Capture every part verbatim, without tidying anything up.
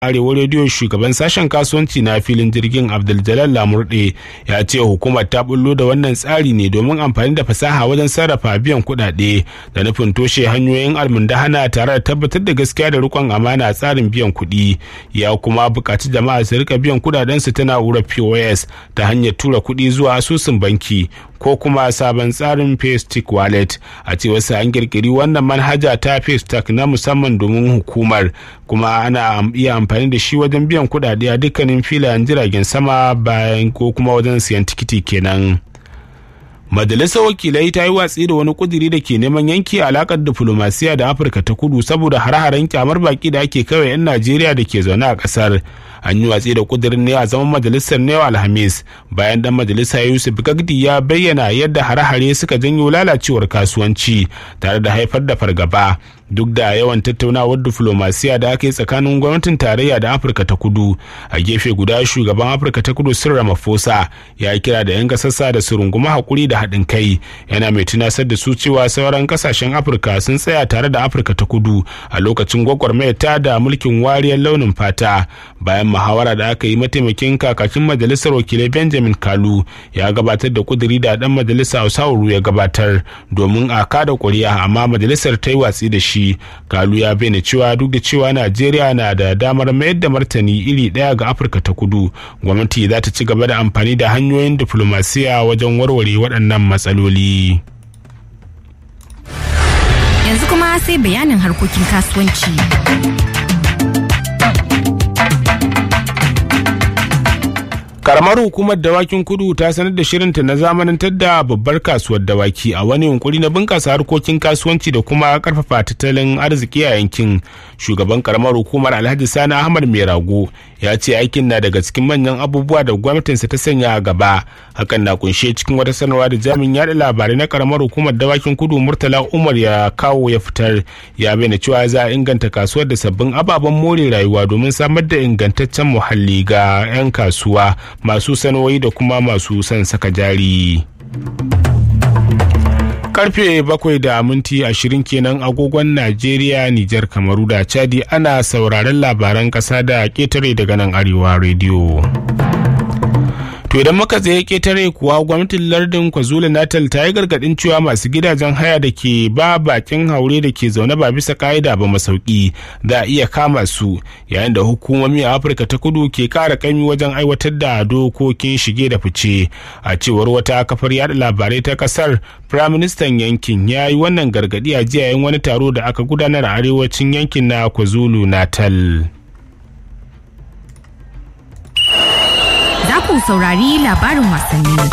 Arewa rediyo shugaban sashen kasuwanci na filin jirgin Abdul Lamurde ya ce hukumar ta bullo da wannan tsari ne domin amfani da fasaha wajen sarrafa biyan kuɗaɗe da nufin toshe hanyoyin almundahana tare da tabbatar da gaskiya da rikon amana a tsarin biyan kuɗi. Ya kuma buƙaci jama'a su rika biyan kuɗaɗensu ta na'urar P O S ta hanyar tura kuɗi zuwa asusun banki ko kuma sabon tsarin Paystack wallet. A ce wasu an kirkiri wannan manhaja ta Paystack na musamman domin hukumar, kuma ana iya amfani da shi wajen biyan kuɗaɗe a dukkanin filayen jiragen sama bayan ko kuma wajen siyan tikiti kenan. Majalisar Wakilai ta yi watsi da wani kudiri da ke neman yanke alakar diflomasiya da Afirka ta Kudu saboda hare-haren kyamar baki da ake kawai 'yan Najeriya da ke zaune a kasar. An yi watsi da kudirin ne a zaman majalisar na yau Alhamis bayan dan majalisa Yusuf Gagdi ya bayyana yadda hare-hare suka janyo lalacewar kasuwanci tare da haifar da fargaba. Duk da yawan tattaunawar diflomasiya da aka yi tsakanin gwamnatin tarayya da Afirka ta Kudu, a gefe guda shugaban Afirka ta Kudu Cyril Ramaphosa ya kira da 'yan kasarsa da su runguma hakuri da haɗin kai, yana mai tunasar da su cewa sauran kasashen Afirka sun tsaya tare da Afirka ta Kudu a lokacin gwagwarmayar ta da mulkin wariyar launin fata. Bayan muhawara da aka yi, mataimakin kakakin majalisar wakilai Benjamin Kalu ya gabatar da kuduri da dan majalisa Osauru ya gabatar domin a kada kuri'a, amma majalisar ta yi watsi da shi. Kalu ya bayyana cewa duk da cewa Najeriya na da damar mayar da martani iri daya ga Afirka ta Kudu, gwamnati za ta ci gaba da amfani da hanyoyin diflomasiya wajen warware waɗannan matsaloli. Yanzu kuma sai bayanin harkokin kasuwanci. Karamar hukumar dawakin kudu ta sanar da shirinta na zamanantar da babbar kasuwar dawaki a wani yunkuri na bunkasa harkokin kasuwanci da kuma karfafa tattalin arziki a yankin. Shugaban karamar hukumar Alhaji Sani Ahmad Mai Rago ya ce aikin na daga cikin manyan abubuwa da gwamnatinsa ta sanya a gaba. Hakan na kunshe cikin wata sanarwa da jami'in yaɗa labarai na karamar hukumar dawakin kudu Murtala Umar ya kawo ya fitar. Ya bayyana cewa za a inganta kasuwar da sabbin ababen more rayuwa domin samar da ingantaccen muhalli ga 'yan kasuwa, masu sana'o'i da kuma masu son saka jari. Karfe bakwai da minti ashirin kenan agogon Najeriya, Nijar, Kamaru da Chadi. Ana sauraron labaran kasa da ketare daga nan Arewa rediyo. To idan muka tsaye ketare kuwa, gwamnatin lardin KwaZulu Natal ta yi gargadin cewa masu gidajen haya da ke ba bakin haure da ke zaune ba bisa ka'ida ba masauki da iya kama su, yayin da hukumomi a Afirka ta Kudu ke kara kaimi wajen aiwatar da dokokin shige da fice. A cewar wata kafar yada labarai ta kasar, firaministan yankin ya yi wannan gargadi a jiya yayin wani taro da aka gudanar a arewacin yankin na KwaZulu Natal. Za ku saurari labarin wasanni.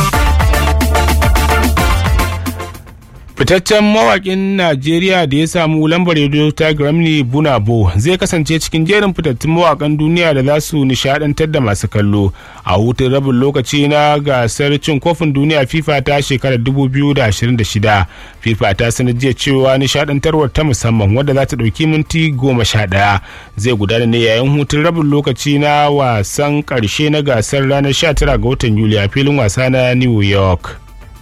Fitaccen mawakin Najeriya da ya samu lambar rediyo ta Grammy, Bunabo, zai kasance cikin jerin fitattun mawakan duniya da za su nishadantar da masu kallo a hutun rabin lokaci na gasar cin kofin duniya FIFA ta shekarar dubu biyu da ashirin da shida. FIFA ta sanar jiya cewa nishadantarwar ta musamman wadda za ta ɗauki minti goma sha ɗaya zai gudana ne yayin hutun rabin lokaci na wasan ƙarshe na gasar ranar sha tara ga watan Yuli a filin wasa na New York.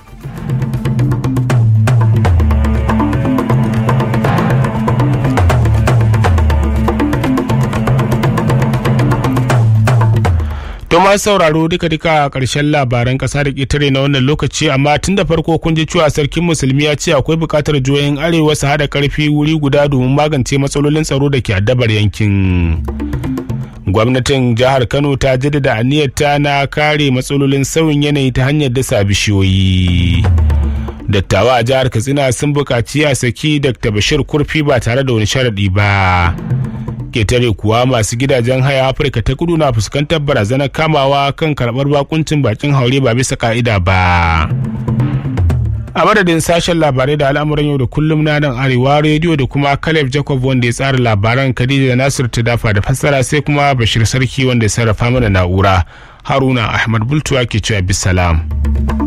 To ma sauraro duka-duka a ƙarshen labaran ƙasa da ƙetare na wannan lokaci, amma tun da farko kun ji cewa sarkin musulmi ya ce akwai buƙatar jihohin arewa su haɗa ƙarfi wuri guda domin magance matsalolin tsaro da ke addabar yankin. Gwamnatin jihar Kano ta jaddada aniyarta na kare matsalolin sauyin yanayi ta hanyar dasa bishiyoyi. Dattawa a jihar Katsina sun buƙaci a saki Dakta Bashir Kurfi ba tare da wani sharaɗi ba. Ketare kuwa, masu gidajen haya Afirka ta Kudu na fuskantar barazanar kamawa kan karɓar bakuncin bakin haure ba bisa ka'ida ba. A madadin sashen labarai da al'amuran yau da kullum na nan Arewa rediyo da kuma Caleb Jacob wanda ya tsara labaran, Khadija Nasir ta dafa da fassara, sai kuma Bashir Sarki wanda ya sarrafa mana na'ura. Haruna Ahmad Bultuwa ke cewa bisalam.